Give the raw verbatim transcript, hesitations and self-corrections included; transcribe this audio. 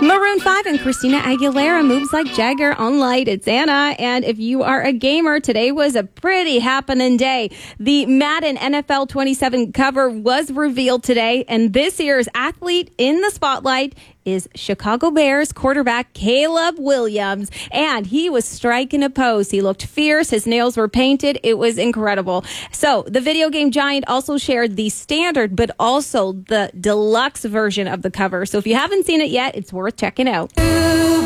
Maroon five and Christina Aguilera moves like Jagger on Light. It's Anna. And if you are a gamer, today was a pretty happening day. The Madden N F L twenty-seven cover was revealed today, and this year's athlete in the spotlight is Chicago Bears quarterback Caleb Williams, and he was striking a pose. He looked fierce. His nails were painted. It was incredible. So the video game giant also shared the standard, but also the deluxe version of the cover. So if you haven't seen it yet, it's worth checking out.